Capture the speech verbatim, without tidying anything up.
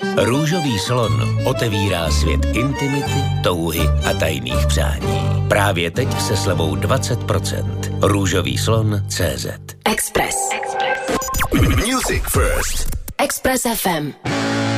Růžový slon otevírá svět intimity, touhy a tajných přání. Právě teď se slevou dvacet procent. Růžový slon tečka cé zet. Express. Music First. Express ef em.